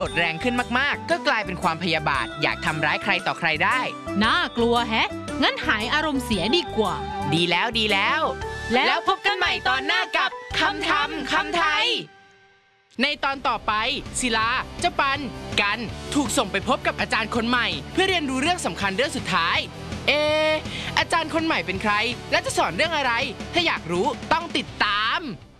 โกรธแรงขึ้นมากๆก็กลายเป็นความพยาบาทอยากทำร้ายใครต่อใครได้น่ากลัวแฮะงั้นหายอารมณ์เสียดีกว่าดีแล้วแล้วพบกันใหม่ตอนหน้ากับคำทำคำไทยในตอนต่อไปศิลาเจ้าปันกันถูกส่งไปพบกับอาจารย์คนใหม่เพื่อเรียนรู้เรื่องสำคัญเรื่องสุดท้ายอาจารย์คนใหม่เป็นใครและจะสอนเรื่องอะไรถ้าอยากรู้ต้องติดตาม